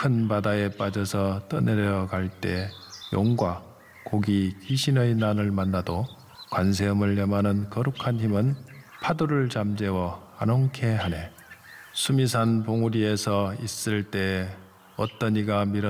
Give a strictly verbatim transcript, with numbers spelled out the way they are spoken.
큰 바다에 빠져서 떠내려갈 때 용과 고기 귀신의 난을 만나도 관세음을 염하는 거룩한 힘은 파도를 잠재워 안온케 하네. 수미산 봉우리에서 있을 때 어떤 이가 밀어